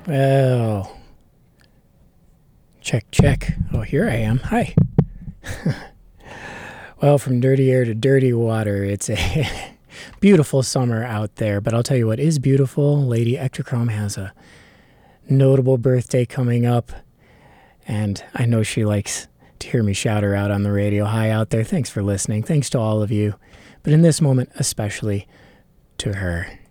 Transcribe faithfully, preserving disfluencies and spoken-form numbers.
Well, check, check. Oh, here I am. Hi. Well, from dirty air to dirty water, it's a beautiful summer out there. But I'll tell you what is beautiful. Lady Ektachrome has a notable birthday coming up, and I know she likes to hear me shout her out on the radio. Hi out there. Thanks for listening. Thanks to all of you. But in this moment, especially to her.